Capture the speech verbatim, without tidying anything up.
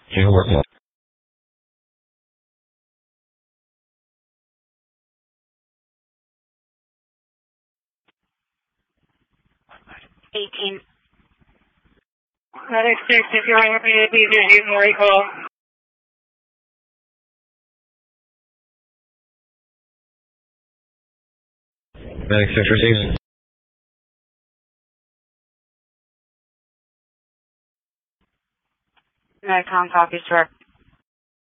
Channel work mode. eighteen. Medic six, if you're happy to be there, you can recall. Medic six receives. Medicom copies, sir.